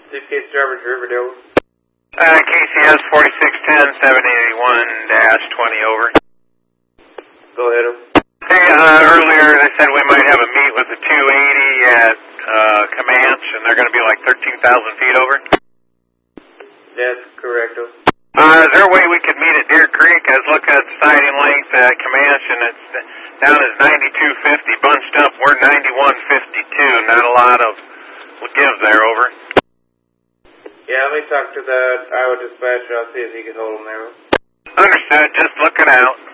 Suitcase driver to Riverdale. KCS 4610-781-20 over. Go ahead. Hey, earlier they said we might have a meet with the 280 at Comanche, and they're going to be like 13,000 feet over. That's correct. Is there a way we could meet at Deer Creek? I was looking at the sighting length at Comanche, and it's down as 9250. Bunched up, we're 9152. Not a lot of give there, over. Yeah, let me talk to the Iowa dispatcher. I'll see if he can hold them there. Understood. Just looking out.